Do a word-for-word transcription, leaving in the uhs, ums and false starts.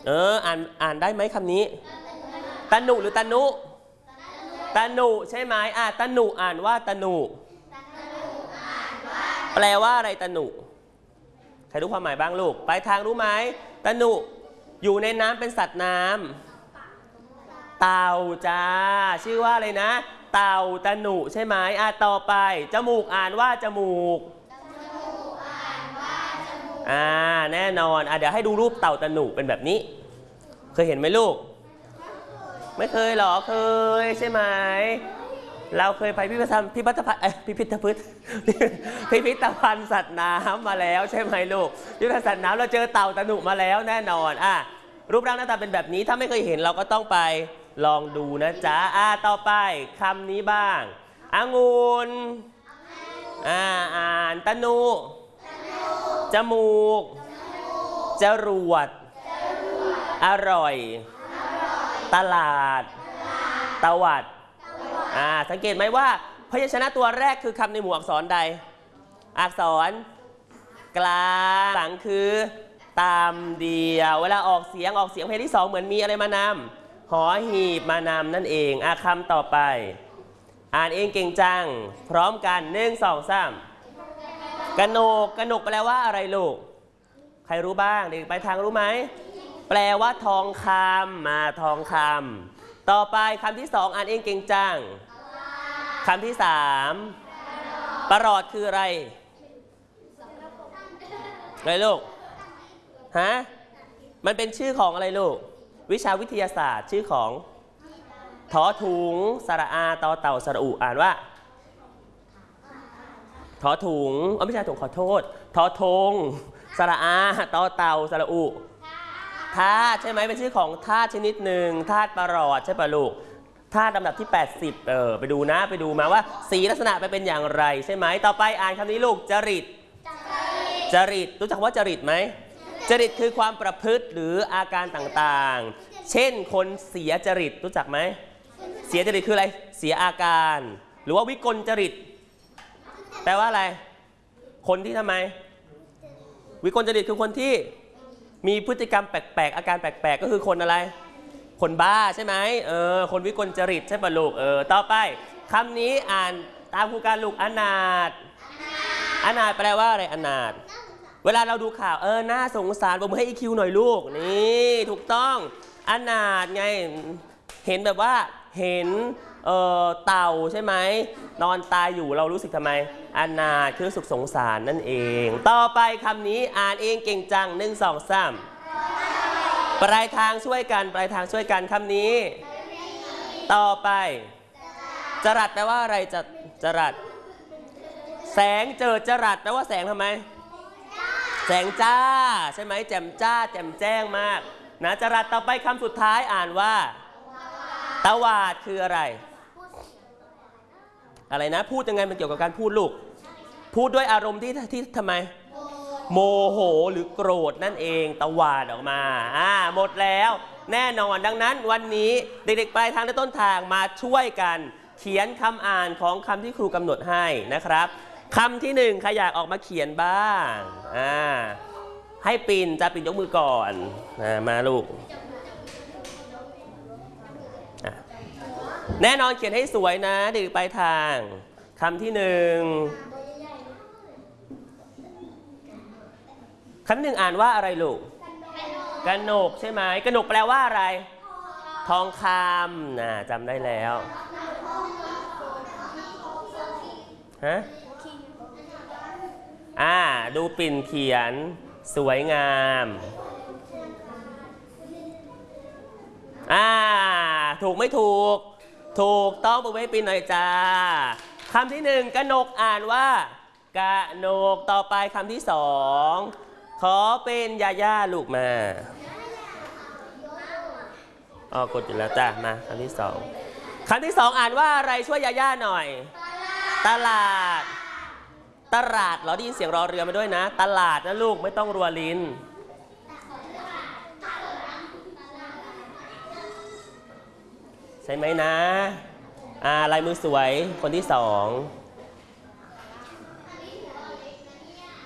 เอออ่านอ่านได้ไหมคำนี้ตะหนุหรือตะนุตะหนุใช่ไหมอ่ะตะหนุอ่านว่าตะหนุแปลว่าอะไรตะหนุใครรู้ความหมายบ้างลูกปลายทางรู้ไหมตะหนุอยู่ในน้ำเป็นสัตว์น้ำเต่าจ้าชื่อว่าอะไรนะเต่าตะหนุใช่ไหมอ่ะต่อไปจมูกอ่านว่าจมูกอ่าแน่นอนอ่ะเดี๋ยวให้ดูรูปเต่าตะหนุเป็นแบบนี้เคยเห็นไหมลูกไม่เคยหรอเคยใช่ไหมเราเคยไปพิพิธภัณฑ์พิพิธภัณฑ์พิพิธภัณฑ์พิพิธภัณฑ์สัตว์น้ำมาแล้วใช่ไหมลูกพิพิธภัณฑ์สัตว์น้ำเราเจอเต่าตะหนุมาแล้วแน่นอนอ่ะรูปร่างหน้าตาเป็นแบบนี้ถ้าไม่เคยเห็นเราก็ต้องไปลองดูนะจ๊ะอ่ะต่อไปคำนี้บ้างองุ่นอ่าอ่านตะหนุจมูกจรวดอร่อยตลาดตวัดอ่าสังเกตไหมว่าพยัญชนะตัวแรกคือคำในหมวดอักษรใดอักษรกลางหลังคือตามเดียวเวลาออกเสียงออกเสียงเพลงที่สองเหมือนมีอะไรมานำหอหีบมานำนั่นเองอ่ะคำต่อไปอ่านเองเก่งจังพร้อมกันหนึ่งสองสามกนกกนกแปลว่าอะไรลูกใครรู้บ้างเด็กไปทางรู้ไหมแปลว่าทองคำมาทองคำต่อไปคำที่สองอ่านเองเก่งจังคำที่สามประหลอดคืออะไรอะไรลูกฮะมันเป็นชื่อของอะไรลูกวิชาวิทยาศาสตร์ชื่อของทอถุงสระอาตอเต่าสระอุอ่านว่าทอถุงอ๋อไม่ใช่ถุงขอโทษทอทงสระอาตอเต่าสระอุธาตุใช่ไหมเป็นชื่อของธาตุชนิดหนึ่งธาตุประหลอดใช่ป่ะลูกธาตุลำดับที่แปดสิบเออไปดูนะไปดูมาว่าสีลักษณะไปเป็นอย่างไรใช่ไหมต่อไปอ่านคำนี้ลูกจริตจริตรู้จักว่าจริตไหมจริตคือความประพฤติหรืออาการต่างๆเช่นคนเสียจริตรู้จักไหมเสียจริตคืออะไรเสียอาการหรือว่าวิกลจริตแปลว่าอะไรคนที่ทำไมวิกลจริตคือคนที่มีพฤติกรรมแปลกๆอาการแปลกๆก็คือคนอะไรคนบ้าใช่ไหมเออคนวิกลจริตใช่ป่ะลูกเออต่อไปคำนี้อ่านตามครูการลูกอนาถอนาถแปลว่าอะไรอนาถเวลาเราดูข่าวเออน่าสงสารผมให้อีคิวหน่อยลูกนี่ถูกต้องอนาถไงเห็นแบบว่าเห็นเออเต่าใช่ไหมนอนตายอยู่เรารู้สึกทำไมอนาถคือสุขสงสารนั่นเองต่อไปคำนี้อ่านเองเก่งจังหนึ่งสองสามปลายทางช่วยกันปลายทางช่วยกันคำนี้ต่อไปจรัสแปลว่าอะไรจะจรัสแสงเจิดจรัสแปลว่าแสงทำไมแสงจ้าใช่ไหมแจ่มจ้าแจ่มแจ้งมากนะจรัสต่อไปคำสุดท้ายอ่านว่าตวาดคืออะไรอะไรนะพูดยังไงมันเกี่ยวกับการพูดลูกพูดด้วยอารมณ์ที่ที่ทำไมโมโหหรือโกรธนั่นเองตวาดออกมาอ่าหมดแล้วแน่นอนดังนั้นวันนี้เด็กๆปลายทางและต้นทางมาช่วยกันเขียนคำอ่านของคำที่ครูกำหนดให้นะครับคำที่หนึ่งใครอยากออกมาเขียนบ้างอ่าให้ปิ่นจะปิ่นยกมือก่อนมาลูกแน่นอนเขียนให้สวยนะเด็กๆปลายทางคำที่หนึ่งคำหนึ่งอ่านว่าอะไรลูกกนกใช่ไหมกนกแปลว่าอะไรทองคำนะจำได้แล้วฮะอ่าดูปิ่นเขียนสวยงามอ่าถูกไม่ถูกถูกต้องปรบมือให้ปิ่นหน่อยจ้าคำที่หนึ่งกนกอ่านว่ากนกต่อไปคำที่สองขอเป็นยาย่าลูกมาอ๋อกดอยู่แล้วจ้ามาคำที่สองคำที่สองอ่านว่าอะไรช่วยยาย่าหน่อยตลาดตลาดเราได้ยินเสียงรอเรือมาด้วยนะตลาดนะลูกไม่ต้องรัวลิ้นใช่ไหมนะอ่าลายมือสวยคนที่สอง